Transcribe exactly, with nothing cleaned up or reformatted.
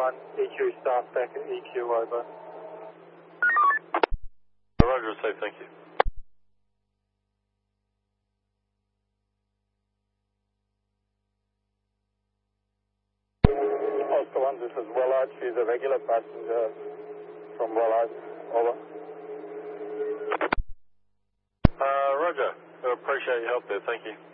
one, E Q staff back at E Q, over. Roger, safe, thank you. Oscar one, this is Willard. She's a regular passenger from Willard, over. Uh, Roger, I appreciate your help there, thank you.